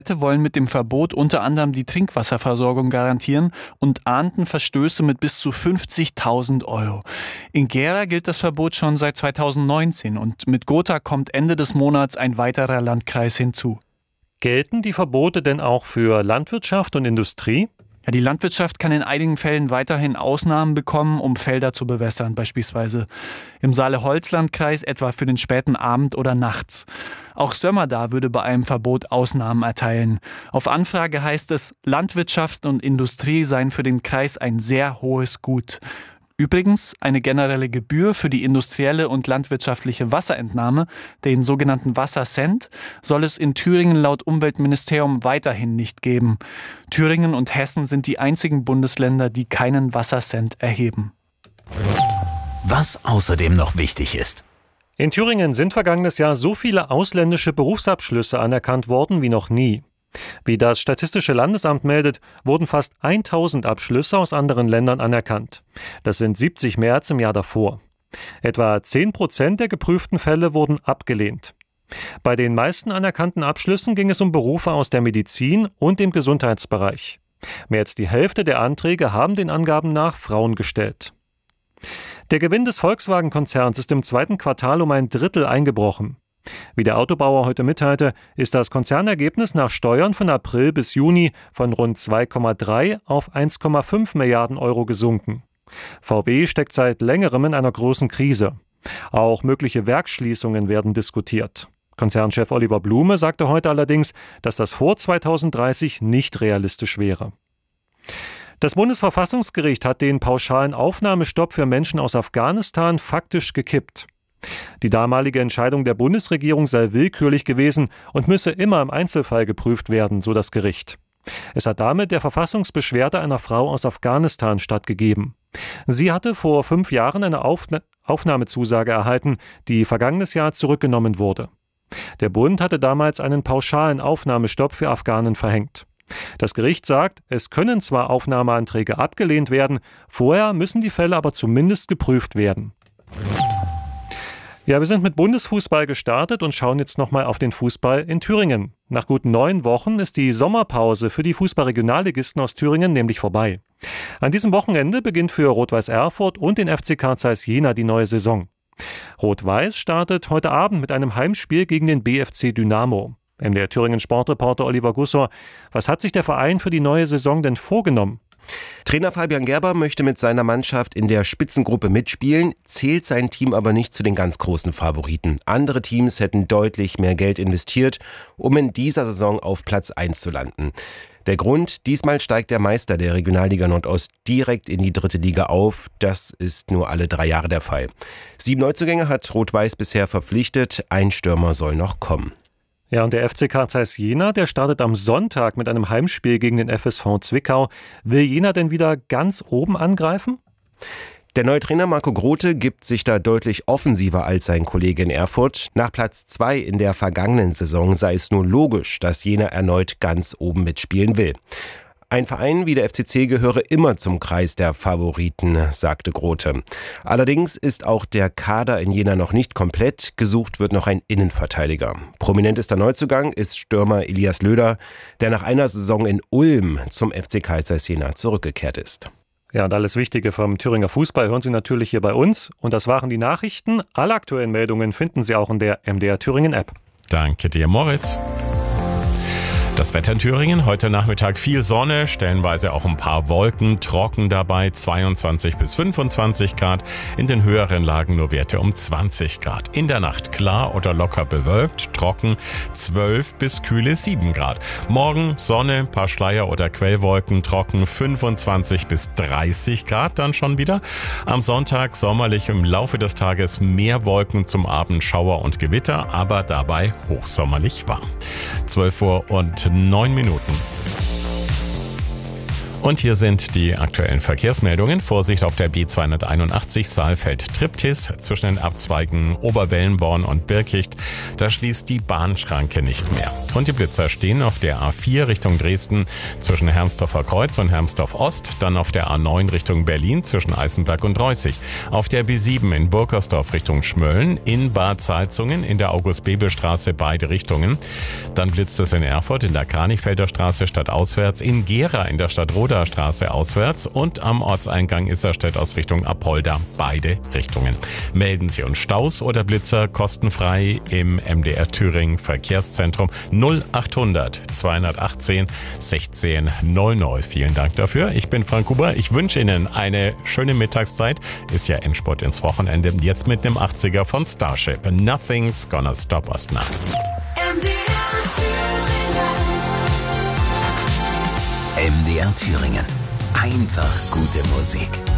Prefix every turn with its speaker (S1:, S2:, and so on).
S1: wollen mit dem Verbot unter anderem die Trinkwasserversorgung garantieren und ahnden Verstöße mit bis zu 50.000 Euro. In Gera gilt das Verbot schon seit 2019 und mit Gotha kommt Ende des Monats ein weiterer Landkreis hinzu.
S2: Gelten die Verbote denn auch für Landwirtschaft und Industrie?
S1: Ja, die Landwirtschaft kann in einigen Fällen weiterhin Ausnahmen bekommen, um Felder zu bewässern, beispielsweise im Saale-Holzland-Kreis etwa für den späten Abend oder nachts. Auch Sömmerda würde bei einem Verbot Ausnahmen erteilen. Auf Anfrage heißt es, Landwirtschaft und Industrie seien für den Kreis ein sehr hohes Gut. Übrigens, eine generelle Gebühr für die industrielle und landwirtschaftliche Wasserentnahme, den sogenannten Wassercent, soll es in Thüringen laut Umweltministerium weiterhin nicht geben. Thüringen und Hessen sind die einzigen Bundesländer, die keinen Wassercent erheben.
S3: Was außerdem noch wichtig ist.
S2: In Thüringen sind vergangenes Jahr so viele ausländische Berufsabschlüsse anerkannt worden wie noch nie. Wie das Statistische Landesamt meldet, wurden fast 1000 Abschlüsse aus anderen Ländern anerkannt. Das sind 70 mehr als im Jahr davor. Etwa 10% der geprüften Fälle wurden abgelehnt. Bei den meisten anerkannten Abschlüssen ging es um Berufe aus der Medizin und dem Gesundheitsbereich. Mehr als die Hälfte der Anträge haben den Angaben nach Frauen gestellt. Der Gewinn des Volkswagen-Konzerns ist im zweiten Quartal um ein Drittel eingebrochen. Wie der Autobauer heute mitteilte, ist das Konzernergebnis nach Steuern von April bis Juni von rund 2,3 auf 1,5 Milliarden Euro gesunken. VW steckt seit längerem in einer großen Krise. Auch mögliche Werksschließungen werden diskutiert. Konzernchef Oliver Blume sagte heute allerdings, dass das vor 2030 nicht realistisch wäre. Das Bundesverfassungsgericht hat den pauschalen Aufnahmestopp für Menschen aus Afghanistan faktisch gekippt. Die damalige Entscheidung der Bundesregierung sei willkürlich gewesen und müsse immer im Einzelfall geprüft werden, so das Gericht. Es hat damit der Verfassungsbeschwerde einer Frau aus Afghanistan stattgegeben. Sie hatte vor 5 Jahren eine Aufnahmezusage erhalten, die vergangenes Jahr zurückgenommen wurde. Der Bund hatte damals einen pauschalen Aufnahmestopp für Afghanen verhängt. Das Gericht sagt, es können zwar Aufnahmeanträge abgelehnt werden, vorher müssen die Fälle aber zumindest geprüft werden. Ja, wir sind mit Bundesfußball gestartet und schauen jetzt nochmal auf den Fußball in Thüringen. Nach gut 9 Wochen ist die Sommerpause für die Fußballregionalligisten aus Thüringen nämlich vorbei. An diesem Wochenende beginnt für Rot-Weiß Erfurt und den FC Carl Zeiss Jena die neue Saison. Rot-Weiß startet heute Abend mit einem Heimspiel gegen den BFC Dynamo. MDR Thüringen Sportreporter Oliver Gussor, was hat sich der Verein für die neue Saison denn vorgenommen?
S4: Trainer Fabian Gerber möchte mit seiner Mannschaft in der Spitzengruppe mitspielen, zählt sein Team aber nicht zu den ganz großen Favoriten. Andere Teams hätten deutlich mehr Geld investiert, um in dieser Saison auf Platz 1 zu landen. Der Grund, diesmal steigt der Meister der Regionalliga Nordost direkt in die 3. Liga auf. Das ist nur alle 3 Jahre der Fall. 7 Neuzugänge hat Rot-Weiß bisher verpflichtet, ein Stürmer soll noch kommen.
S2: Ja, und der FC Carl Zeiss Jena, der startet am Sonntag mit einem Heimspiel gegen den FSV Zwickau. Will Jena denn wieder ganz oben angreifen?
S4: Der neue Trainer Marco Grote gibt sich da deutlich offensiver als sein Kollege in Erfurt. Nach Platz 2 in der vergangenen Saison sei es nur logisch, dass Jena erneut ganz oben mitspielen will. Ein Verein wie der FCC gehöre immer zum Kreis der Favoriten, sagte Grote. Allerdings ist auch der Kader in Jena noch nicht komplett. Gesucht wird noch ein Innenverteidiger. Prominentester Neuzugang ist Stürmer Elias Löder, der nach einer Saison in Ulm zum FC Carl Zeiss Jena zurückgekehrt ist.
S2: Ja, und alles Wichtige vom Thüringer Fußball hören Sie natürlich hier bei uns. Und das waren die Nachrichten. Alle aktuellen Meldungen finden Sie auch in der MDR Thüringen App.
S5: Danke dir, Moritz. Das Wetter in Thüringen, heute Nachmittag viel Sonne, stellenweise auch ein paar Wolken, trocken dabei, 22 bis 25 Grad, in den höheren Lagen nur Werte um 20 Grad. In der Nacht klar oder locker bewölkt, trocken, 12 bis kühle 7 Grad. Morgen Sonne, ein paar Schleier- oder Quellwolken, trocken, 25 bis 30 Grad dann schon wieder. Am Sonntag sommerlich, im Laufe des Tages mehr Wolken, zum Abend Schauer und Gewitter, aber dabei hochsommerlich warm. 12 Uhr und 9 Minuten. Und hier sind die aktuellen Verkehrsmeldungen. Vorsicht auf der B281 Saalfeld-Triptis zwischen den Abzweigen Oberwellenborn und Birkicht. Da schließt die Bahnschranke nicht mehr. Und die Blitzer stehen auf der A4 Richtung Dresden zwischen Hermsdorfer Kreuz und Hermsdorf Ost. Dann auf der A9 Richtung Berlin zwischen Eisenberg und Reußig. Auf der B7 in Burgersdorf Richtung Schmölln. In Bad Salzungen in der August-Bebel-Straße beide Richtungen. Dann blitzt es in Erfurt in der Kranichfelder Straße stadtauswärts. In Gera in der Stadtroder Straße auswärts und am Ortseingang Isserstedt aus Richtung Apolda beide Richtungen. Melden Sie uns Staus oder Blitzer kostenfrei im MDR Thüringen Verkehrszentrum 0800 218 16 00. Vielen Dank dafür. Ich bin Frank Huber. Ich wünsche Ihnen eine schöne Mittagszeit. Ist ja Endspurt ins Wochenende. Jetzt mit einem 80er von Starship. Nothing's gonna stop us now.
S3: MDR Thüringen. Einfach gute Musik.